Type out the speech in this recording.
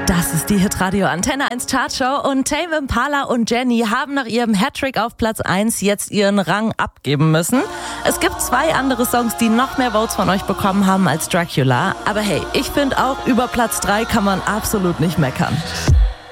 Das ist die Hitradio Antenne 1 Chartshow und Tame Impala und Jenny haben nach ihrem Hattrick auf Platz 1 jetzt ihren Rang abgeben müssen. Es gibt 2 andere Songs, die noch mehr Votes von euch bekommen haben als Dracula. Aber hey, ich finde auch, über Platz 3 kann man absolut nicht meckern.